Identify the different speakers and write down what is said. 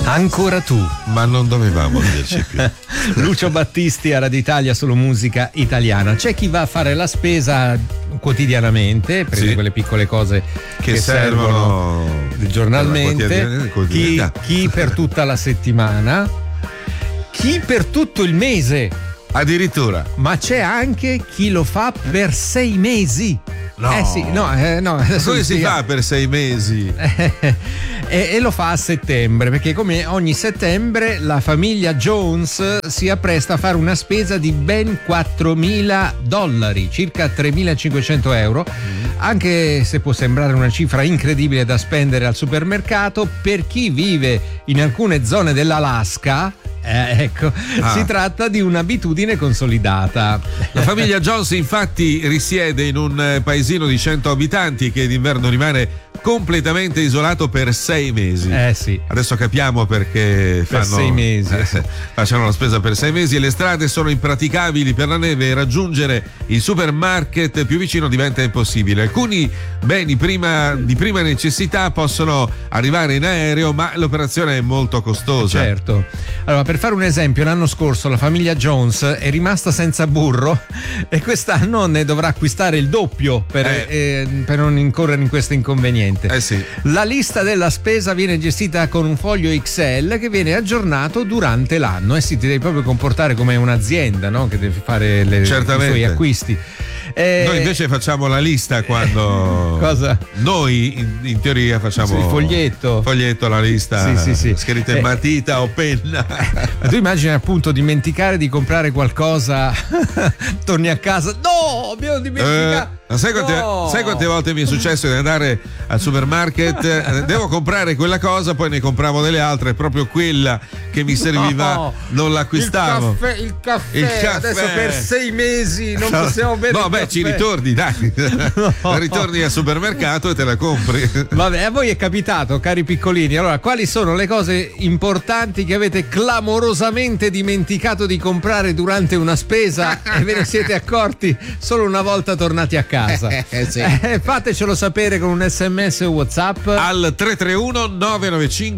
Speaker 1: Ancora tu.
Speaker 2: Ma non dovevamo dirci più.
Speaker 1: Lucio Battisti a Radio Italia, solo musica italiana. C'è chi va a fare la spesa quotidianamente, prende quelle piccole cose che servono giornalmente, chi per tutta la settimana, chi per tutto il mese.
Speaker 2: Addirittura.
Speaker 1: Ma c'è anche chi lo fa per 6 mesi.
Speaker 2: No.
Speaker 1: No.
Speaker 2: Come si fa per 6 mesi?
Speaker 1: E lo fa a settembre, perché come ogni settembre la famiglia Jones si appresta a fare una spesa di ben $4.000, circa 3.500 euro, anche se può sembrare una cifra incredibile da spendere al supermercato. Per chi vive in alcune zone dell'Alaska, si tratta di un'abitudine consolidata.
Speaker 2: La famiglia Jones infatti risiede in un paesino di 100 abitanti che d'inverno rimane completamente isolato per 6 mesi.
Speaker 1: Sì.
Speaker 2: Adesso capiamo perché
Speaker 1: per 6 mesi.
Speaker 2: Facciano la spesa per 6 mesi e le strade sono impraticabili per la neve e raggiungere il supermarket più vicino diventa impossibile. Alcuni beni di prima necessità possono arrivare in aereo, ma l'operazione è molto costosa.
Speaker 1: Certo. Allora, per fare un esempio, l'anno scorso la famiglia Jones è rimasta senza burro e quest'anno ne dovrà acquistare il doppio per non incorrere in questo inconveniente.
Speaker 2: Sì.
Speaker 1: La lista della spesa viene gestita con un foglio Excel che viene aggiornato durante l'anno. Sì, ti devi proprio comportare come un'azienda, no? Che deve fare i suoi acquisti.
Speaker 2: Noi invece facciamo la lista quando.
Speaker 1: Cosa?
Speaker 2: Noi in teoria facciamo
Speaker 1: il foglietto,
Speaker 2: la lista
Speaker 1: sì.
Speaker 2: scritta in matita o penna.
Speaker 1: Ma tu immagini appunto dimenticare di comprare qualcosa, torni a casa, no, abbiamo dimenticato.
Speaker 2: Sai quante volte mi è successo di andare al supermarket, devo comprare quella cosa, poi ne compravo delle altre, proprio quella che mi serviva non l'acquistavo.
Speaker 1: Il caffè. Adesso per 6 mesi non possiamo bere.
Speaker 2: No, ci ritorni, dai. Ritorni al supermercato e te la compri.
Speaker 1: Vabbè, a voi è capitato, cari piccolini. Allora, quali sono le cose importanti che avete clamorosamente dimenticato di comprare durante una spesa e ve ne siete accorti solo una volta tornati a casa?
Speaker 2: Sì.
Speaker 1: Fatecelo sapere con un SMS o WhatsApp
Speaker 2: al 331 995